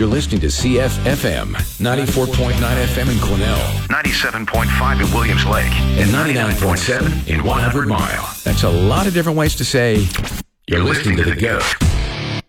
You're listening to CFFM, 94.9 FM in Cornell, 97.5 in Williams Lake, and 99.7 in 100 Mile. That's a lot of different ways to say you're listening to The GOAT.